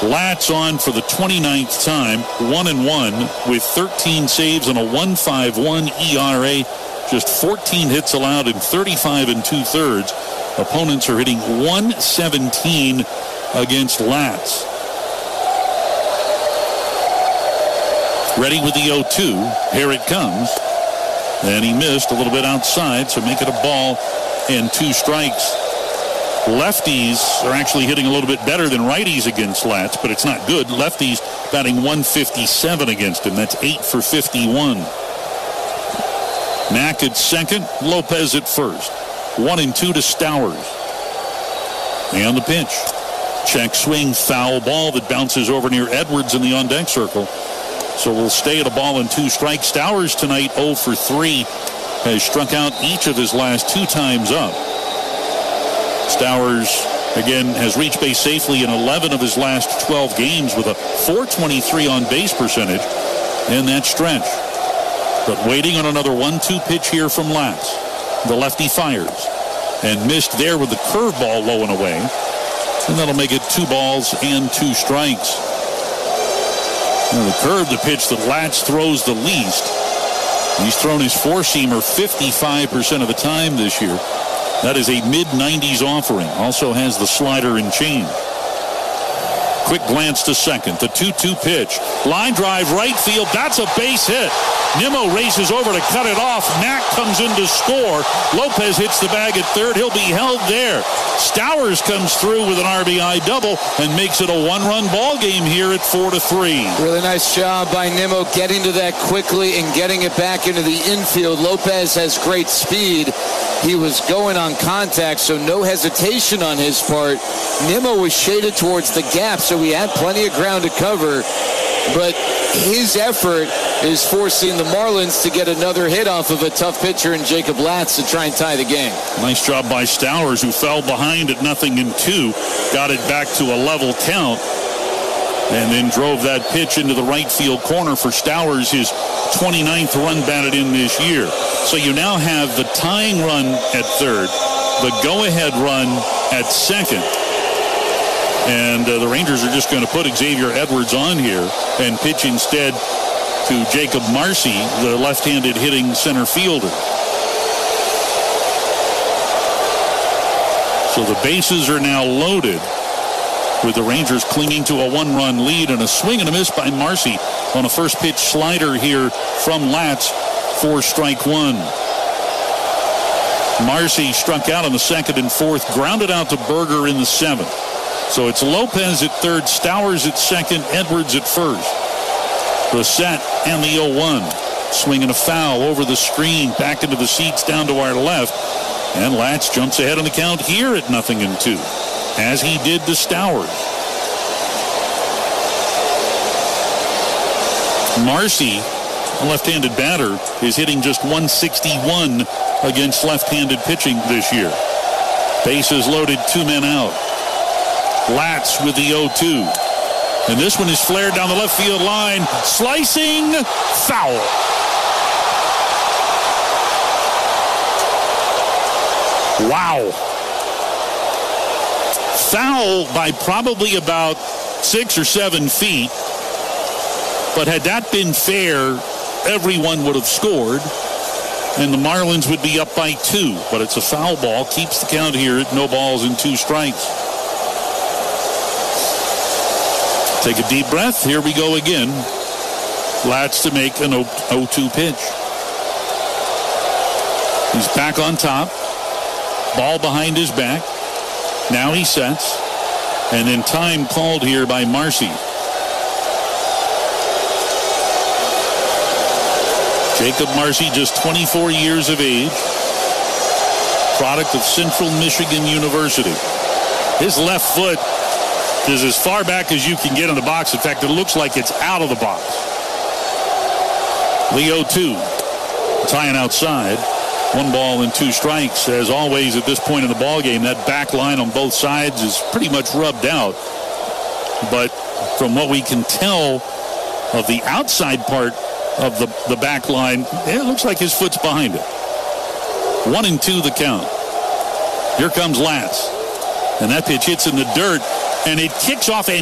Latz on for the 29th time, 1-1 with 13 saves and a 1.51 ERA. Just 14 hits allowed in 35 2/3. Opponents are hitting 117 against Latz. Ready with the 0-2. Here it comes. And he missed a little bit outside, so make it a ball and 2 strikes. Lefties are actually hitting a little bit better than righties against Latz, but it's not good. Lefties batting 157 against him. That's 8 for 51. Mack at second, Lopez at first. 1-2 to Stowers. And the pitch. Check swing, foul ball that bounces over near Edwards in the on-deck circle. So we'll stay at a ball and 2 strikes. Stowers tonight 0 for 3. Has struck out each of his last 2 times up. Stowers, again, has reached base safely in 11 of his last 12 games with a .423 on base percentage in that stretch. But waiting on another 1-2 pitch here from Latz. The lefty fires and missed there with the curveball low and away. And that'll make it 2 balls and 2 strikes. Now the curve, the pitch that Latz throws the least. He's thrown his 4-seamer 55% of the time this year. That is a mid-90s offering. Also has the slider and change. Quick glance to second. The 2-2 pitch. Line drive right field. That's a base hit. Nimmo races over to cut it off. Mack comes in to score. Lopez hits the bag at third. He'll be held there. Stowers comes through with an RBI double and makes it a 1-run ball game here at 4-3. Really nice job by Nimmo getting to that quickly and getting it back into the infield. Lopez has great speed. He was going on contact, so no hesitation on his part. Nimmo was shaded towards the gap, so he had plenty of ground to cover. But his effort is forcing the Marlins to get another hit off of a tough pitcher in Jacob Latz to try and tie the game. Nice job by Stowers, who fell behind at 0-2. Got it back to a level count. And then drove that pitch into the right field corner for Stowers, his 29th run batted in this year. So you now have the tying run at third, the go-ahead run at second. And the Rangers are just going to put Xavier Edwards on here and pitch instead to Jacob Marcy, the left-handed hitting center fielder. So the bases are now loaded, with the Rangers clinging to a 1-run lead, and a swing and a miss by Marcy on a first pitch slider here from Latz for strike 1. Marcy struck out on the second and fourth, grounded out to Berger in the 7th. So it's Lopez at third, Stowers at second, Edwards at first. The set and the 0-1. Swing and a foul over the screen, back into the seats down to our left. And Latz jumps ahead on the count here at 0-2, as he did to Stowers. Marcy, a left-handed batter, is hitting just 161 against left-handed pitching this year. Bases loaded, 2 men out. Latz with the 0-2. And this one is flared down the left field line. Slicing, foul. Wow. Foul by probably about 6 or 7 feet. But had that been fair, everyone would have scored, and the Marlins would be up by 2. But it's a foul ball. Keeps the count here at 0 balls and 2 strikes. Take a deep breath. Here we go again. Latz to make an 0-2 pitch. He's back on top. Ball behind his back. Now he sets. And then time called here by Marcy. Jacob Marcy, just 24 years of age. Product of Central Michigan University. His left foot is as far back as you can get in the box. In fact, it looks like it's out of the box. Leo 2. Tying outside. 1 ball and 2 strikes. As always at this point in the ball game, that back line on both sides is pretty much rubbed out. But from what we can tell of the outside part of the back line, it looks like his foot's behind it. 1-2 the count. Here comes Latz. And that pitch hits in the dirt, and it kicks off a